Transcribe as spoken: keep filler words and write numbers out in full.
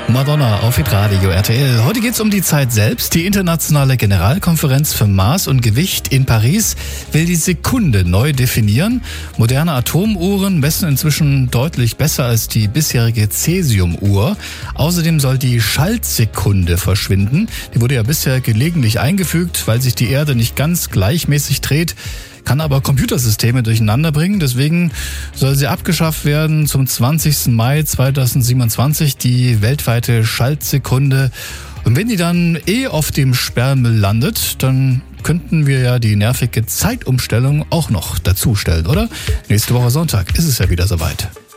Madonna auf Hitradio R T L. Heute geht's um die Zeit selbst. Die internationale Generalkonferenz für Maß und Gewicht in Paris will die Sekunde neu definieren. Moderne Atomuhren messen inzwischen deutlich besser als die bisherige Cäsiumuhr. Außerdem soll die Schaltsekunde verschwinden. Die wurde ja bisher gelegentlich eingefügt, weil sich die Erde nicht ganz gleichmäßig dreht, kann aber Computersysteme durcheinander bringen. Deswegen soll sie abgeschafft werden zum zwanzigsten Mai zweitausendsiebenundzwanzig, die weltweite Schaltsekunde. Und wenn die dann eh auf dem Sperrmüll landet, dann könnten wir ja die nervige Zeitumstellung auch noch dazustellen, oder? Nächste Woche Sonntag ist es ja wieder soweit.